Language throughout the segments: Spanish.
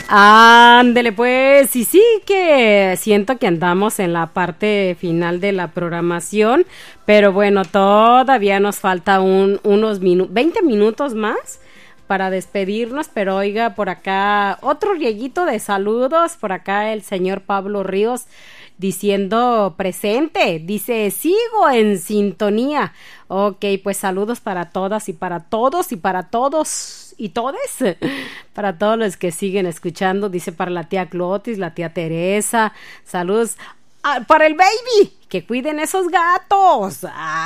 Ándele pues, y sí que siento que andamos en la parte final de la programación, pero bueno, todavía nos falta unos 20 minutos más para despedirnos, pero oiga, por acá otro rieguito de saludos, por acá el señor Pablo Ríos diciendo presente, dice sigo en sintonía. Ok, pues saludos para todas y para todos y para todos y todes, para todos los que siguen escuchando, dice para la tía Clotis, la tía Teresa, saludos para el baby, que cuiden esos gatos.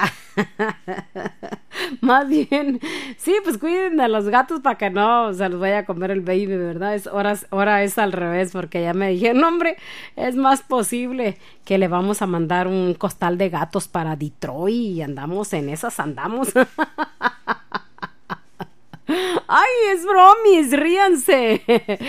Más bien, sí, pues cuiden a los gatos para que no se los vaya a comer el baby, ¿verdad? Ahora es al revés, porque ya me dijeron, hombre, es más posible que le vamos a mandar un costal de gatos para Detroit y andamos en esas, andamos. Ay, es bromis, ríanse.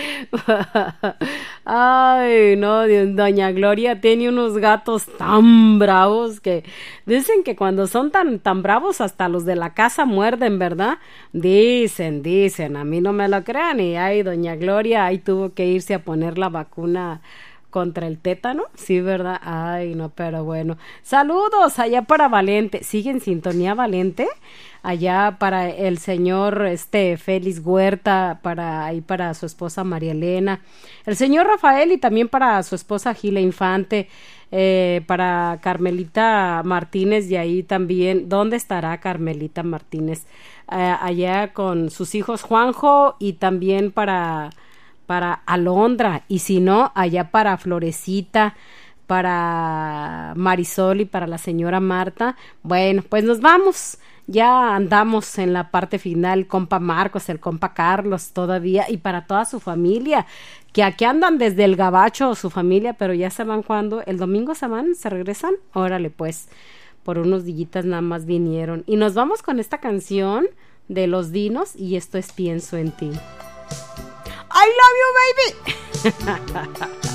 Ay, no, doña Gloria tiene unos gatos tan bravos que dicen que cuando son tan bravos hasta los de la casa muerden, ¿verdad? Dicen, a mí no me lo crean y ay, doña Gloria ahí tuvo que irse a poner la vacuna contra el tétano, sí, ¿verdad? Ay, no, pero bueno. Saludos allá para Valente. ¿Sigue en sintonía Valente? Allá para el señor Félix Huerta, para su esposa María Elena, el señor Rafael y también para su esposa Gila Infante, para Carmelita Martínez y ahí también, ¿dónde estará Carmelita Martínez? Allá con sus hijos Juanjo y también para Alondra y si no, allá para Florecita, para Marisol y para la señora Marta. Bueno, pues nos vamos. Ya andamos en la parte final, el compa Marcos, el compa Carlos todavía y para toda su familia, que aquí andan desde el Gabacho su familia, pero ya se van cuando, el domingo se regresan, órale pues, por unos dillitas nada más vinieron. Y nos vamos con esta canción de Los Dinos y esto es Pienso en ti. I love you, baby.